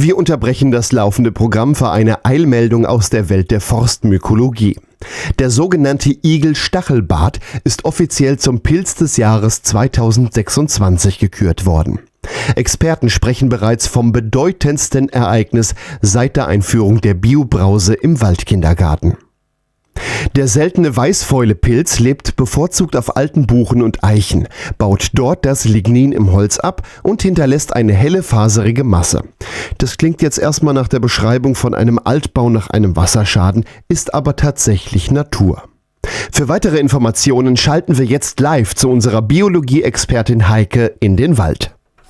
Wir unterbrechen das laufende Programm für eine Eilmeldung aus der Welt der Forstmykologie. Der sogenannte Igel-Stachelbart ist offiziell zum Pilz des Jahres 2026 gekürt worden. Experten sprechen bereits vom bedeutendsten Ereignis seit der Einführung der Biobrause im Waldkindergarten. Der seltene Weißfäulepilz lebt bevorzugt auf alten Buchen und Eichen, baut dort das Lignin im Holz ab und hinterlässt eine helle, faserige Masse. Das klingt jetzt erstmal nach der Beschreibung von einem Altbau nach einem Wasserschaden, ist aber tatsächlich Natur. Für weitere Informationen schalten wir jetzt live zu unserer Biologie-Expertin Heike in den Wald.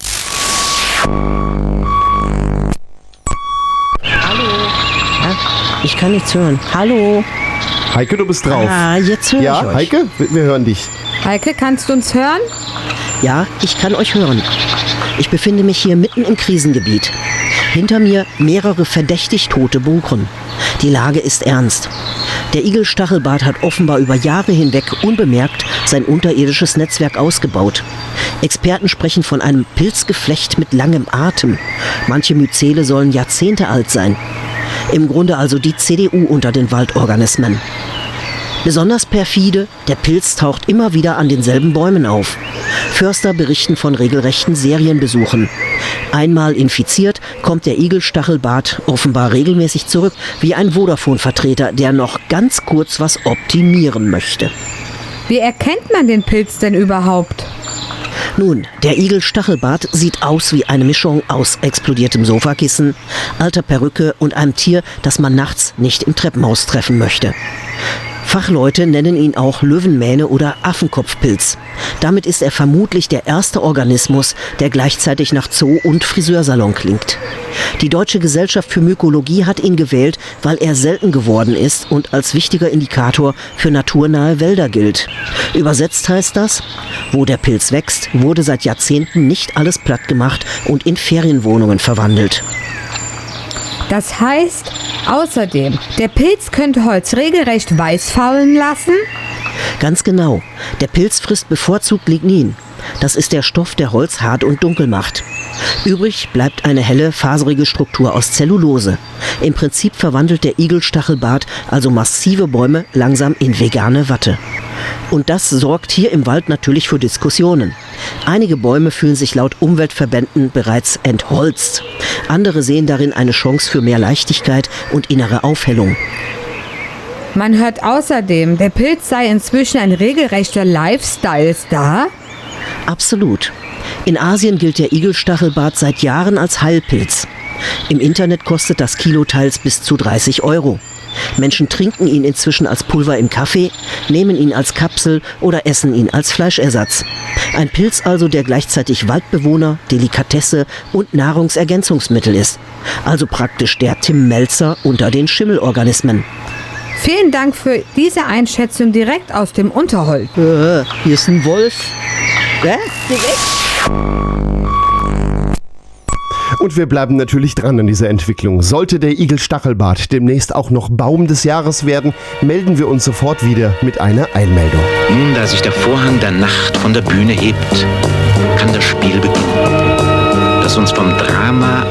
Hallo. Ja, ich kann nichts hören. Hallo. Heike, du bist drauf. Ah, jetzt höre ich euch. Ja, Heike, wir hören dich. Heike, kannst du uns hören? Ja, ich kann euch hören. Ich befinde mich hier mitten im Krisengebiet. Hinter mir mehrere verdächtig tote Buchen. Die Lage ist ernst. Der Igel-Stachelbart hat offenbar über Jahre hinweg unbemerkt sein unterirdisches Netzwerk ausgebaut. Experten sprechen von einem Pilzgeflecht mit langem Atem. Manche Myzele sollen Jahrzehnte alt sein. Im Grunde also die CDU unter den Waldorganismen. Besonders perfide, der Pilz taucht immer wieder an denselben Bäumen auf. Förster berichten von regelrechten Serienbesuchen. Einmal infiziert, kommt der Igel-Stachelbart offenbar regelmäßig zurück, wie ein Vodafone-Vertreter, der noch ganz kurz was optimieren möchte. Wie erkennt man den Pilz denn überhaupt? Nun, der Igel-Stachelbart sieht aus wie eine Mischung aus explodiertem Sofakissen, alter Perücke und einem Tier, das man nachts nicht im Treppenhaus treffen möchte. Fachleute nennen ihn auch Löwenmähne oder Affenkopfpilz. Damit ist er vermutlich der erste Organismus, der gleichzeitig nach Zoo und Friseursalon klingt. Die Deutsche Gesellschaft für Mykologie hat ihn gewählt, weil er selten geworden ist und als wichtiger Indikator für naturnahe Wälder gilt. Übersetzt heißt das: Wo der Pilz wächst, wurde seit Jahrzehnten nicht alles platt gemacht und in Ferienwohnungen verwandelt. Das heißt, außerdem, der Pilz könnte Holz regelrecht weiß faulen lassen? Ganz genau. Der Pilz frisst bevorzugt Lignin. Das ist der Stoff, der Holz hart und dunkel macht. Übrig bleibt eine helle, faserige Struktur aus Zellulose. Im Prinzip verwandelt der Igel-Stachelbart also massive Bäume langsam in vegane Watte. Und das sorgt hier im Wald natürlich für Diskussionen. Einige Bäume fühlen sich laut Umweltverbänden bereits entholzt. Andere sehen darin eine Chance für mehr Leichtigkeit und innere Aufhellung. Man hört außerdem, der Pilz sei inzwischen ein regelrechter Lifestyle-Star. Absolut. In Asien gilt der Igel-Stachelbart seit Jahren als Heilpilz. Im Internet kostet das Kilo teils bis zu 30 €. Menschen trinken ihn inzwischen als Pulver im Kaffee, nehmen ihn als Kapsel oder essen ihn als Fleischersatz. Ein Pilz also, der gleichzeitig Waldbewohner, Delikatesse und Nahrungsergänzungsmittel ist. Also praktisch der Tim Melzer unter den Schimmelorganismen. Vielen Dank für diese Einschätzung direkt aus dem Unterholz. Hier ist ein Wolf. Geh weg. Und wir bleiben natürlich dran an dieser Entwicklung. Sollte der Igel-Stachelbart demnächst auch noch Baum des Jahres werden, melden wir uns sofort wieder mit einer Eilmeldung. Nun, da sich der Vorhang der Nacht von der Bühne hebt, kann das Spiel beginnen, das uns vom Drama